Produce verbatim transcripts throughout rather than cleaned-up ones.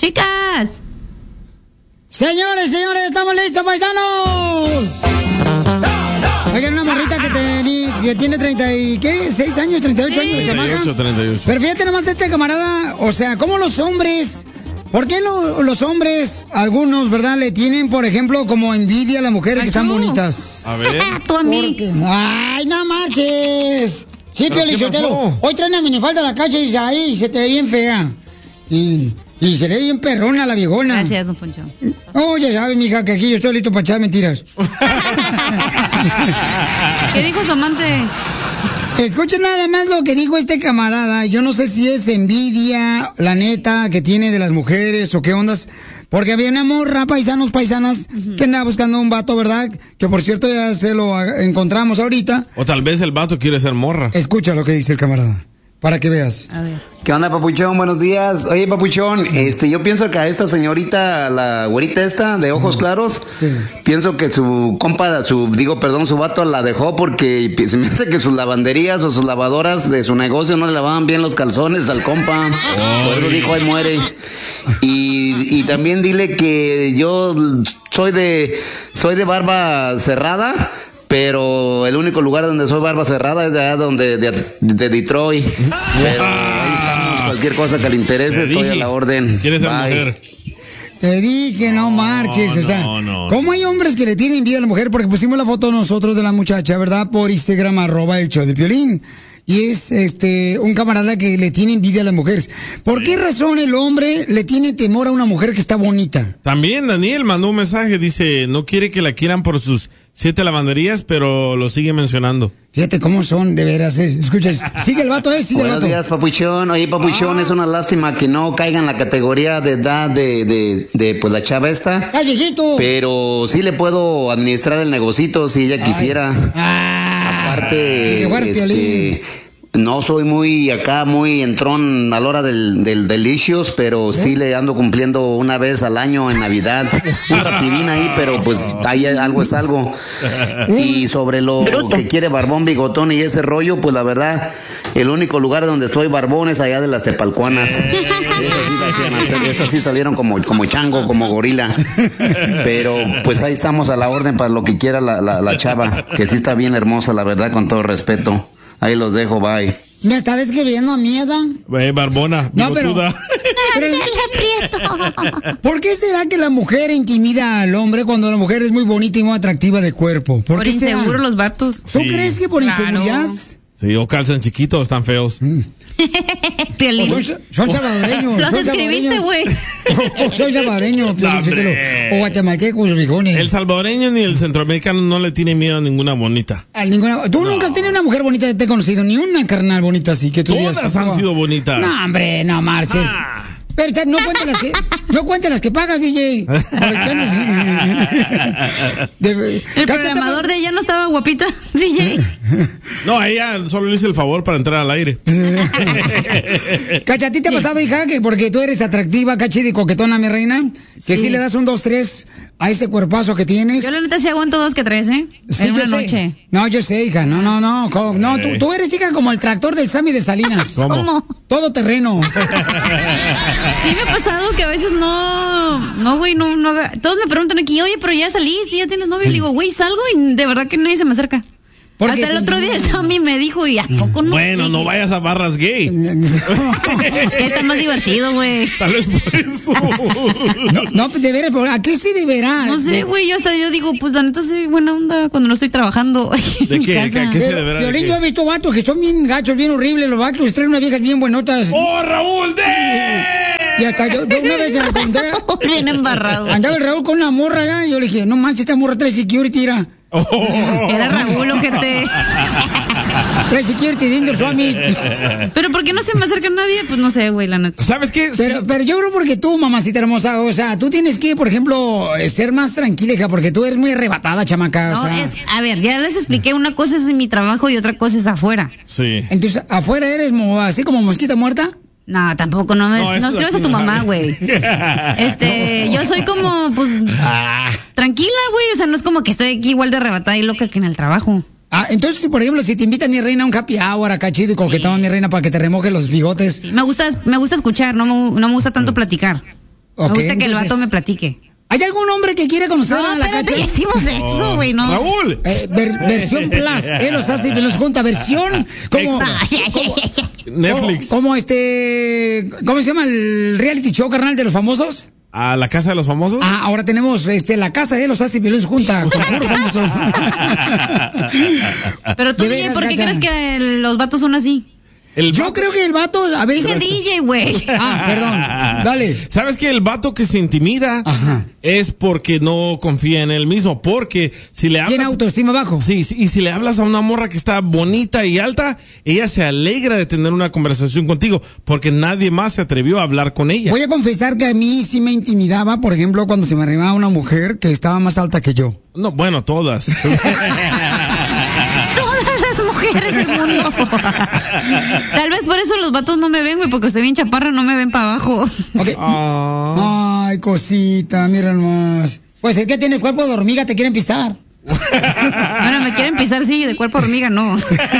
Chicas. Señores, señores, estamos listos, paisanos. Oigan, una morrita que, te, que tiene treinta y, ¿qué? ¿seis años? ¿treinta y ocho sí. años? treinta y ocho, treinta y ocho. Pero fíjate nomás este camarada, o sea, cómo los hombres, ¿por qué lo, los hombres, algunos, verdad, le tienen, por ejemplo, como envidia a las mujeres que están bonitas? A ver. Tú a mí. Porque, ay, no marches. Sí, Piolichotelo, hoy trae una minifalda a la calle y ahí se te ve bien fea. Y... Y se le ve bien perrona la viejona. Gracias, don Poncho. Oh, ya sabes, mija, que aquí yo estoy listo para echar mentiras. ¿Qué dijo su amante? Escuchen nada más lo que dijo este camarada. Yo no sé si es envidia, la neta, que tiene de las mujeres o qué ondas. Porque había una morra, paisanos, paisanas, uh-huh. que andaba buscando un vato, ¿verdad? Que por cierto ya se lo encontramos ahorita. O tal vez el vato quiere ser morra. Escucha lo que dice el camarada. Para que veas. A ver. ¿Qué onda, Papuchón? Buenos días. Oye, Papuchón, este, yo pienso que a esta señorita, la güerita esta, de ojos claros, sí. pienso que su compa, su, digo, perdón, su vato la dejó porque se me hace que sus lavanderías o sus lavadoras de su negocio no le lavaban bien los calzones al compa. Oh. Por eso dijo, ahí muere. Y, y también dile que yo soy de, soy de barba cerrada. Pero el único lugar donde soy barba cerrada es de allá donde, de, de Detroit. Pero ahí estamos, cualquier cosa que le interese, te estoy dije, a la orden. ¿Quieres ser mujer? Te dije, no, no marches, no, o sea, no. ¿cómo hay hombres que le tienen envidia a la mujer? Porque pusimos la foto nosotros de la muchacha, ¿verdad? Por Instagram, arroba el show de Piolín. Y es este un camarada que le tiene envidia a las mujeres. ¿Por sí. qué razón el hombre le tiene temor a una mujer que está bonita? También Daniel mandó un mensaje, dice, no quiere que la quieran por sus siete lavanderías, pero lo sigue mencionando. Fíjate cómo son, de veras. Eh. Escucha, sigue el vato, eh, sigue Buenos el vato. Buenos días, Papuchón. Oye, Papuchón, ah. es una lástima que no caiga en la categoría de edad de, de, de pues, la chava esta. ¡Ay, viejito! Pero sí le puedo administrar el negocito si ella quisiera. Ah, Aparte, este... No soy muy acá, muy entrón a la hora del, del delicious, pero ¿Eh? sí le ando cumpliendo una vez al año en Navidad. Un rapidín ahí, pero pues ahí algo es algo. Y sobre lo que quiere barbón, bigotón y ese rollo, pues la verdad, el único lugar donde estoy barbón es allá de las Tepalcuanas. Esas sí, esas sí salieron como, como chango, como gorila. Pero pues ahí estamos a la orden para lo que quiera la, la, la chava, que sí está bien hermosa, la verdad, con todo respeto. Ahí los dejo, bye. ¿Me está describiendo a mí, Edad? Eh, barbona, no, pero, pero ¿por qué será que la mujer intimida al hombre cuando la mujer es muy bonita y muy atractiva de cuerpo? ¿Por, por qué inseguro será? Los vatos. ¿Tú sí. crees que por claro. inseguridad? Sí, o calzan chiquitos, están feos. Mm. Piolín. Son, son salvadoreños. Lo describiste, güey. Soy salvadoreño, Piolín, o guatemaltecos, rijones. El salvadoreño ni el centroamericano no le tiene miedo a ninguna bonita. A ninguna. Tú no. nunca has tenido una mujer bonita que te he conocido, ni una carnal bonita así que tú Todas digas, han oh. sido bonitas. No, hombre, no marches. Ah. Pero no cuentes las que, no cuentes las que pagas, D J. De, el programador de ella no estaba guapita, D J. No, a ella solo le hice el favor para entrar al aire. Cacha, ¿a ti te ha pasado, hija, que porque tú eres atractiva, cachida y coquetona, mi reina? Que sí, sí le das un dos, tres a ese cuerpazo que tienes. Yo la neta sí aguanto dos que tres, ¿eh? Sí, en una sé. noche. No, yo sé, hija. No, no, no. ¿Cómo? No, tú, tú eres, hija, como el tractor del Sammy de Salinas. ¿Cómo? ¿Cómo? Todo terreno. Sí me ha pasado que a veces no, no, güey, no, no haga. Todos me preguntan aquí, oye, pero ya saliste, ya tienes novio. Sí. Y digo, güey, salgo y de verdad que nadie se me acerca. Hasta el otro día el Sammy me dijo, ¿y a poco no? Bueno, no vayas a barras gay. Es que está más divertido, güey. Tal vez por eso. No, no, pues de veras, ¿a qué sí deberá? No sé, güey, yo hasta yo digo, pues la neta soy buena onda cuando no estoy trabajando. ¿De qué? ¿A qué se deberá? Piolín, yo he visto vatos que son bien gachos, bien horribles, los vatos traen unas viejas bien buenotas. ¡Oh, Raúl, de! Y hasta yo, yo una vez se la encontré. Bien embarrado. Andaba el Raúl con una morra allá y yo le dije, no manches, esta morra trae security, era. Oh. Era Raúl, ojete. Trae security dentro, Swami. Pero ¿por qué no se me acerca nadie? Pues no sé, güey, la neta. ¿Sabes qué? Pero, sí. pero yo creo porque tú, mamacita hermosa, o sea, tú tienes que, por ejemplo, ser más tranquila, hija, porque tú eres muy arrebatada, chamaca. No, o sea. es, a ver, ya les expliqué, una cosa es en mi trabajo y otra cosa es afuera. Sí. Entonces, ¿afuera eres mo- así como mosquita muerta? No, tampoco, no me no, no escribas a tu mamá, güey. Este, yo soy como, pues, ah. tranquila, güey, o sea, no es como que estoy aquí igual de arrebatada y loca que en el trabajo. Ah, entonces, por ejemplo, si te invitan, mi reina, a un happy hour acá chido y coquetón, sí. mi reina, para que te remoje los bigotes. Sí, me gusta, me gusta escuchar, no me, no me gusta tanto platicar. Okay, me gusta que entonces, el vato me platique. ¿Hay algún hombre que quiera conocer no, a la espérate, Cacha? ya hicimos eso, güey, no. Raúl. Eh, ver, versión Plus, él los hace y los junta, versión como, como Netflix. Como, como este, ¿cómo se llama el reality show, carnal, de los famosos? ¿A la casa de los famosos? Ah, ahora tenemos este la casa de los hace y los junta con puro famoso. Pero tú, D J, ¿por qué crees que los vatos son así? El Yo creo que el vato a veces... Dice D J, güey. Ah, perdón. Dale. ¿Sabes que el vato que se intimida Ajá. es porque no confía en él mismo? Porque si le hablas... ¿Tiene autoestima bajo? Sí, sí, y si le hablas a una morra que está bonita y alta, ella se alegra de tener una conversación contigo porque nadie más se atrevió a hablar con ella. Voy a confesar que a mí sí me intimidaba, por ejemplo, cuando se me arrimaba una mujer que estaba más alta que yo. No, bueno, todas. Mujeres del mundo. Tal vez por eso los vatos no me ven, güey, porque estoy bien chaparra, no me ven para abajo. Okay. Oh. Ay, cosita, mira nomás. Pues es que tiene cuerpo de hormiga, te quieren pisar. Bueno, me quieren pisar, sí, de cuerpo de hormiga, no.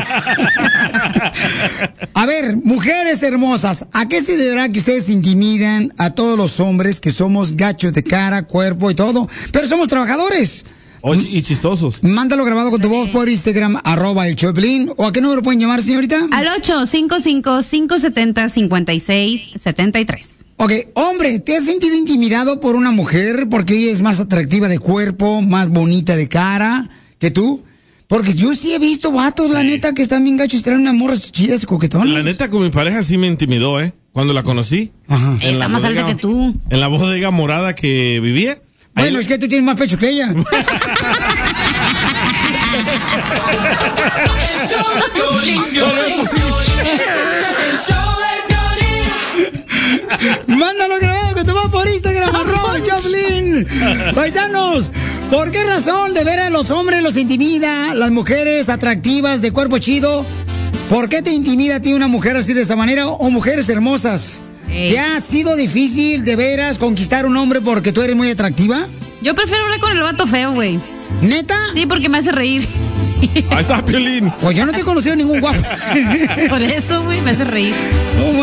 A ver, mujeres hermosas, ¿a qué se deberá que ustedes intimidan a todos los hombres que somos gachos de cara, cuerpo y todo, pero somos trabajadores? Oh, y chistosos. Mándalo grabado con tu voz por Instagram, arroba el Choplin. ¿O a qué número pueden llamar, señorita? Al ocho cinco cinco, cinco siete cero, cinco seis siete tres. Ok, hombre, ¿te has sentido intimidado por una mujer porque ella es más atractiva de cuerpo, más bonita de cara que tú? Porque yo sí he visto vatos, sí. La neta, que están bien gachos, traen unas morras chidas, coquetonas. La neta, con mi pareja sí me intimidó, ¿eh? Cuando la conocí. Ajá. Está más bodega, alta que tú. En la bodega morada que vivía. Bueno, ahí... es que tú tienes más pecho que ella. Mándalo grabado que te va por Instagram, arroba Choplin. Paisanos, ¿por qué razón de ver a los hombres los intimida, las mujeres atractivas de cuerpo chido? ¿Por qué te intimida a ti una mujer así de esa manera o mujeres hermosas? Ey. ¿Te ha sido difícil de veras conquistar un hombre porque tú eres muy atractiva? Yo prefiero hablar con el vato feo, güey. ¿Neta? Sí, porque me hace reír. Ahí está, Piolín. Pues yo no te he conocido ningún guapo. Por eso, güey, me hace reír.